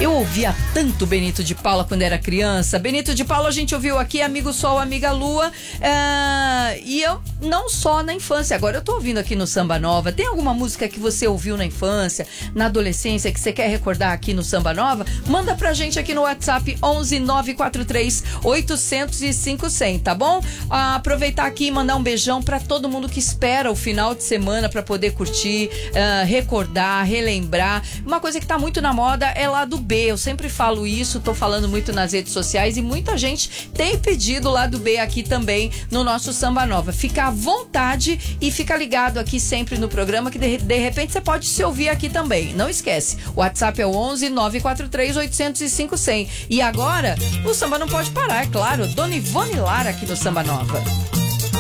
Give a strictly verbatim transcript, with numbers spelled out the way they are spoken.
Eu ouvia tanto Benito de Paula quando era criança. Benito de Paula a gente ouviu aqui, Amigo Sol, Amiga Lua. Uh, e eu não só na infância, agora eu tô ouvindo aqui no Samba Nova. Tem alguma música que você ouviu na infância, na adolescência, que você quer recordar aqui no Samba Nova? Manda pra gente aqui no WhatsApp onze nove quatro três oito zero zero cinco zero zero, tá bom? Uh, aproveitar aqui e mandar um beijão pra todo mundo que espera o final de semana pra poder curtir, uh, recordar, relembrar. Uma coisa que tá muito na moda é lá do B. Eu sempre falo isso, tô falando muito nas redes sociais e muita gente tem pedido lá do B aqui também no nosso Samba Nova. Fica à vontade e fica ligado aqui sempre no programa que de, de repente você pode se ouvir aqui também. Não esquece, o WhatsApp é o onze nove quatro três oito zero cinco zero zero. E agora, o samba não pode parar, é claro. Dona Ivone Lara aqui no Samba Nova.